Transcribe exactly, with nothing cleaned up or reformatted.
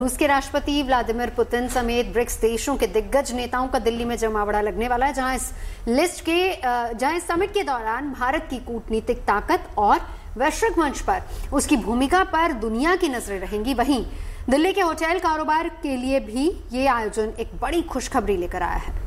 रूस के राष्ट्रपति व्लादिमीर पुतिन समेत ब्रिक्स देशों के दिग्गज नेताओं का दिल्ली में जमावड़ा लगने वाला है, जहां इस लिस्ट के जहां इस समिट के दौरान भारत की कूटनीतिक ताकत और वैश्विक मंच पर उसकी भूमिका पर दुनिया की नजरें रहेंगी। वहीं दिल्ली के होटल कारोबार के लिए भी ये आयोजन एक बड़ी खुशखबरी लेकर आया है।